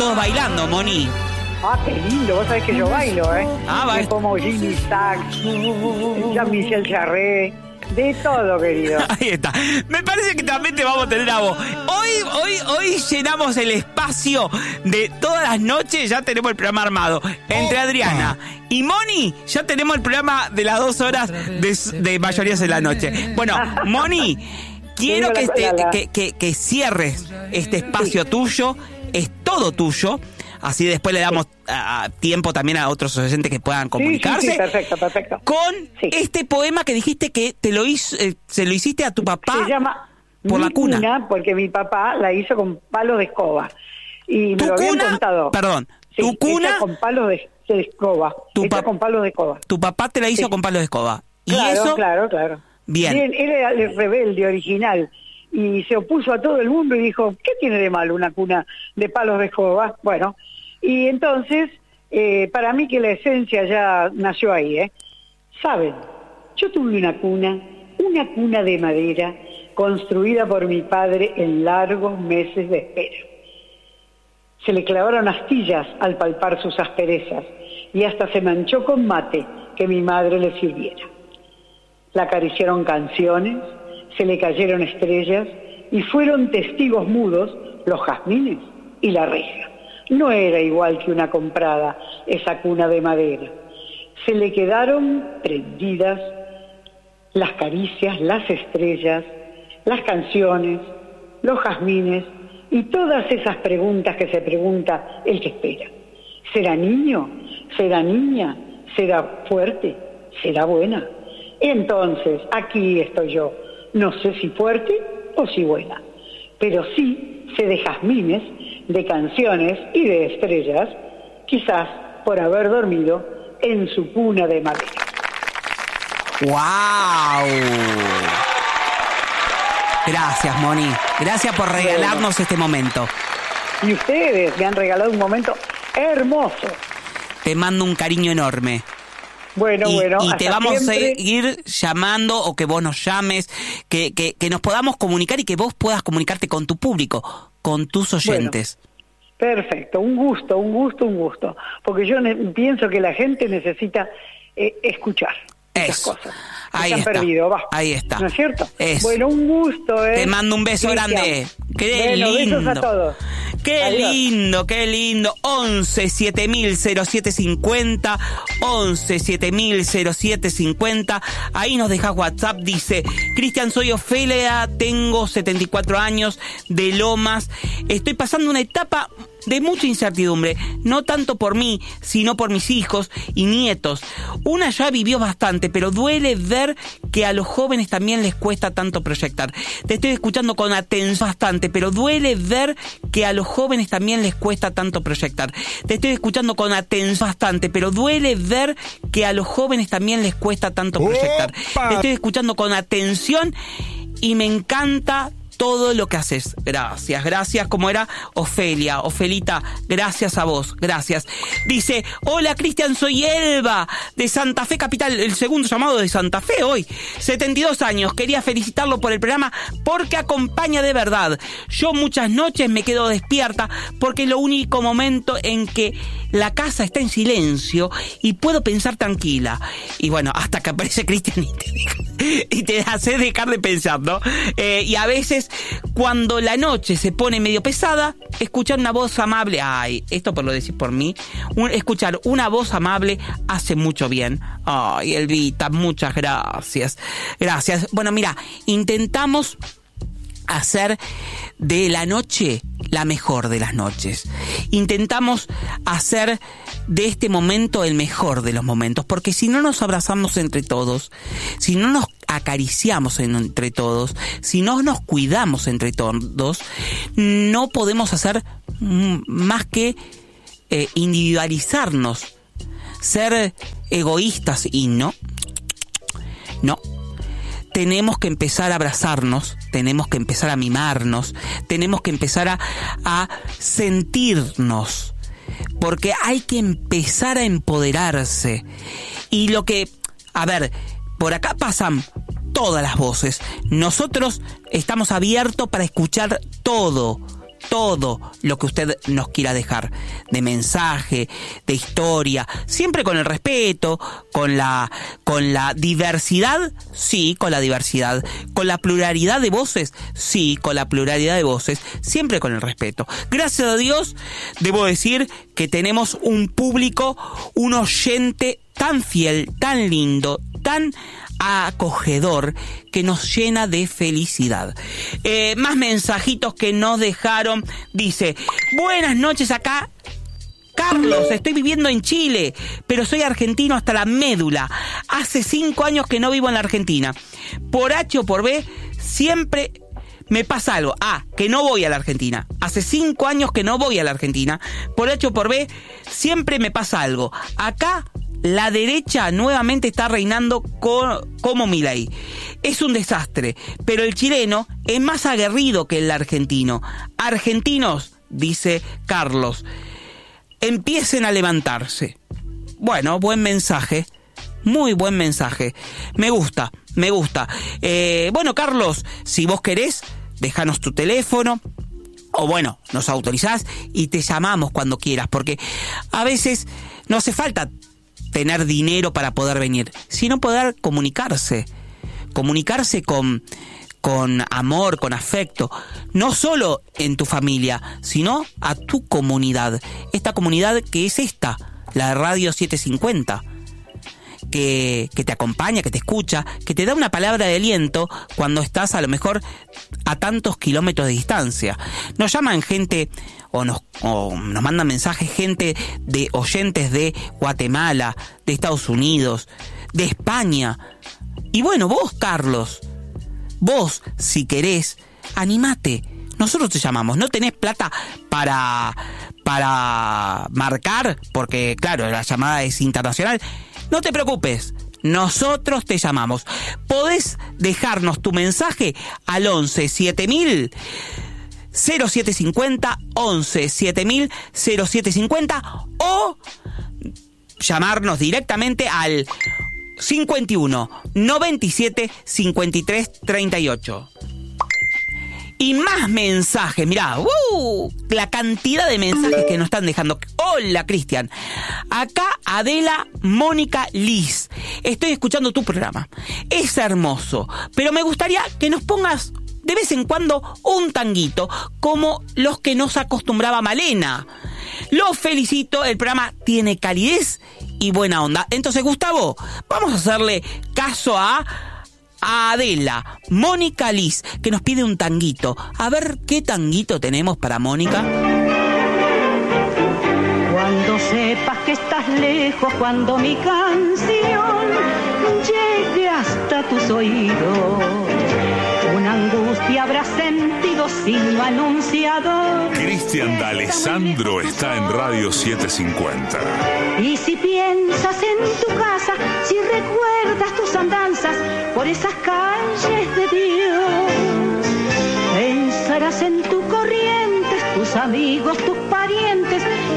todos bailando, Moni. Ah, qué lindo, vos sabés que yo bailo, ¿eh? Bailo. Como Jimmy Sachs, Jean-Michel Jarre, de todo, querido. Ahí está. Me parece que también te vamos a tener a vos. Hoy llenamos el espacio de todas las noches, ya tenemos el programa armado. Entre Adriana y Moni, ya tenemos el programa de las 2 horas de Mayorías en la Noche. Bueno, Moni, quiero que cierres este espacio tuyo, es todo tuyo. Así después le damos tiempo también a otros oyentes que puedan comunicarse. Sí, perfecto. Con este poema que dijiste que te lo hizo, se lo hiciste a tu papá. Se llama por la cuna. Porque mi papá la hizo con palos de escoba. Y me lo habían contado. Perdón, sí, tu cuna. Con palos de escoba. Con palos de escoba. Tu papá te la hizo con palos de escoba. ¿Y eso? Claro. Bien. Él era el rebelde original. Y se opuso a todo el mundo y dijo, ¿qué tiene de malo una cuna de palos de escoba? Bueno, y entonces, para mí que la esencia ya nació ahí, ¿eh? Saben, yo tuve una cuna de madera, construida por mi padre en largos meses de espera. Se le clavaron astillas al palpar sus asperezas y hasta se manchó con mate que mi madre le sirviera. La acariciaron canciones, se le cayeron estrellas y fueron testigos mudos los jazmines y la reja. No era igual que una comprada, esa cuna de madera. Se le quedaron prendidas las caricias, las estrellas, las canciones, los jazmines y todas esas preguntas que se pregunta el que espera. ¿Será niño? ¿Será niña? ¿Será fuerte? ¿Será buena? Entonces, aquí estoy yo. No sé si fuerte o si buena, pero sí sé de jazmines, de canciones y de estrellas, quizás por haber dormido en su cuna de madera. ¡Wow! Gracias, Moni. Gracias por regalarnos este momento. Y ustedes me han regalado un momento hermoso. Te mando un cariño enorme. Bueno, y te vamos siempre. a seguir llamando o que vos nos llames, que nos podamos comunicar y que vos puedas comunicarte con tu público, con tus oyentes. Bueno, perfecto, un gusto, porque yo pienso que la gente necesita escuchar esas cosas. Ahí se han perdido, ahí está. ¿No es cierto? Eso. Bueno, un gusto. Te mando un beso grande. Qué lindo. Besos a todos. Qué lindo. 11 7000 0750, 11 7000 0750. Ahí nos dejas WhatsApp. Dice: Cristian, soy Ofelia, tengo 74 años, de Lomas. Estoy pasando una etapa de mucha incertidumbre, no tanto por mí, sino por mis hijos y nietos. Una ya vivió bastante, pero duele ver que a los jóvenes también les cuesta tanto proyectar. Te estoy escuchando con atención bastante, pero duele ver que a los jóvenes también les cuesta tanto proyectar. Te estoy escuchando con atención bastante, pero duele ver que a los jóvenes también les cuesta tanto proyectar. Te estoy escuchando con atención y me encanta todo lo que haces. Gracias. Como era Ofelia, Ofelita, gracias a vos, gracias. Dice: hola Cristian, soy Elba, de Santa Fe Capital, el segundo llamado de Santa Fe hoy. 72 años, quería felicitarlo por el programa porque acompaña de verdad. Yo muchas noches me quedo despierta porque es lo único momento en que la casa está en silencio y puedo pensar tranquila. Y bueno, hasta que aparece Cristian y te hace dejar de pensar, ¿no? Y a veces, cuando la noche se pone medio pesada, escuchar una voz amable, esto por lo decís por mí, escuchar una voz amable hace mucho bien. Ay, Elvita, muchas gracias. Gracias. Bueno, mira, intentamos hacer de la noche la mejor de las noches. Intentamos hacer de este momento el mejor de los momentos, porque si no nos abrazamos entre todos, si no nos acariciamos entre todos, si no nos cuidamos entre todos, no podemos hacer más que individualizarnos, ser egoístas, y no. Tenemos que empezar a abrazarnos, tenemos que empezar a mimarnos, tenemos que empezar a sentirnos, porque hay que empezar a empoderarse. Y por acá pasan todas las voces. Nosotros estamos abiertos para escuchar todo todo lo que usted nos quiera dejar, de mensaje, de historia, siempre con el respeto, con la diversidad, sí, con la diversidad, con la pluralidad de voces, sí, con la pluralidad de voces, siempre con el respeto. Gracias a Dios, debo decir que tenemos un público, un oyente tan fiel, tan lindo, tan acogedor, que nos llena de felicidad. Más mensajitos que nos dejaron. Dice: buenas noches, acá Carlos, estoy viviendo en Chile, pero soy argentino hasta la médula. Hace 5 años que no vivo en la Argentina. Por H o por B, siempre me pasa algo. Que no voy a la Argentina. Hace 5 años que no voy a la Argentina. Por H o por B, siempre me pasa algo. Acá la derecha nuevamente está reinando como Milei. Es un desastre, pero el chileno es más aguerrido que el argentino. Argentinos, dice Carlos, empiecen a levantarse. Bueno, buen mensaje, muy buen mensaje. Me gusta. Bueno, Carlos, si vos querés, déjanos tu teléfono. O bueno, nos autorizás y te llamamos cuando quieras, porque a veces no hace falta tener dinero para poder venir, sino poder comunicarse con amor, con afecto, no solo en tu familia, sino a tu comunidad, esta comunidad que es esta, la de Radio 750, que te acompaña, que te escucha, que te da una palabra de aliento cuando estás a lo mejor a tantos kilómetros de distancia. Nos llaman gente o nos mandan mensajes gente de oyentes de Guatemala, de Estados Unidos, de España. Y bueno, vos, Carlos, vos, si querés, animate. Nosotros te llamamos. No tenés plata para marcar, porque claro, la llamada es internacional. No te preocupes, nosotros te llamamos. Podés dejarnos tu mensaje al 11 7000 0750, 11 7000 0750, o llamarnos directamente al 51 97 53 38. Y más mensajes, mirá, la cantidad de mensajes que nos están dejando. Hola, Cristian. Acá Adela Mónica Liz. Estoy escuchando tu programa. Es hermoso, pero me gustaría que nos pongas de vez en cuando un tanguito, como los que nos acostumbraba Malena. Los felicito, el programa tiene calidez y buena onda. Entonces, Gustavo, vamos a hacerle caso a Adela Mónica Liz, que nos pide un tanguito. A ver qué tanguito tenemos para Mónica. Cuando sepas que estás lejos, cuando mi canción llegue hasta tus oídos, una angustia habrás sentido, signo anunciador. Cristian D'Alessandro está en Radio 750. Y si piensas en tu casa, si recuerdas tus andanzas por esas calles de Dios, pensarás en tus corrientes, tus amigos, tus padres,